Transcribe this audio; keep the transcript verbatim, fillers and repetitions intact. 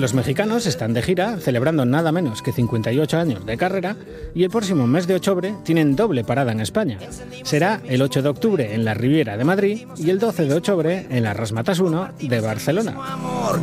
Los mexicanos están de gira, celebrando nada menos que cincuenta y ocho años de carrera, y el próximo mes de octubre tienen doble parada en España. Será el ocho de octubre en la Riviera de Madrid y el doce de octubre en la Razzmatazz uno de Barcelona.